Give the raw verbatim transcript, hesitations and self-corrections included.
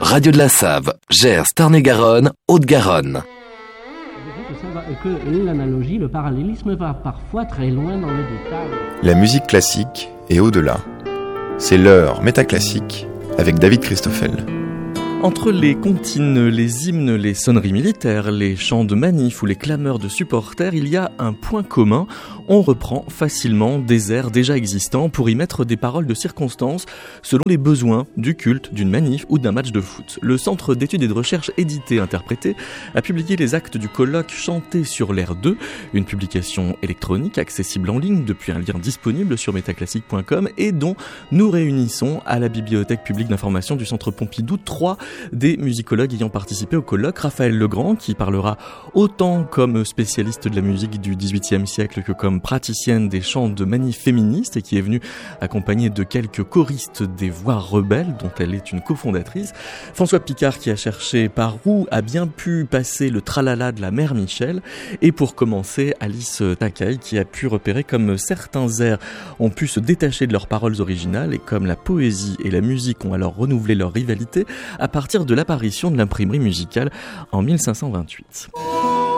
Radio de la Save, Gers, Tarn-et-Garonne, Haute-Garonne. Que l'analogie, le parallélisme va parfois très loin dans le détail. La musique classique et au-delà. C'est l'heure métaclassique avec David Christoffel. Entre les comptines, les hymnes, les sonneries militaires, les chants de manif ou les clameurs de supporters, il y a un point commun. On reprend facilement des airs déjà existants pour y mettre des paroles de circonstance selon les besoins du culte, d'une manif ou d'un match de foot. Le Centre d'études et de recherche édité-interprété a publié les actes du colloque Chanter sur l'air deux, une publication électronique accessible en ligne depuis un lien disponible sur métaclassique point com et dont nous réunissons à la Bibliothèque publique d'information du Centre Pompidou trois des musicologues ayant participé au colloque. Raphaël Legrand, qui parlera autant comme spécialiste de la musique du dix-huitième siècle que comme praticienne des chants de manif féministes et qui est venue accompagnée de quelques choristes des Voix rebelles dont elle est une cofondatrice. François Picard, qui a cherché par où a bien pu passer le tralala de la mère Michel. Et pour commencer, Alice Takai, qui a pu repérer comme certains airs ont pu se détacher de leurs paroles originales et comme la poésie et la musique ont alors renouvelé leur rivalité à partir de l'apparition de l'imprimerie musicale en mille cinq cent vingt-huit.